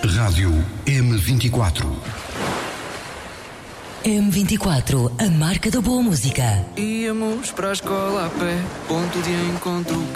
Rádio M24. M24, a marca da boa música. Íamos para a escola a pé, ponto de encontro.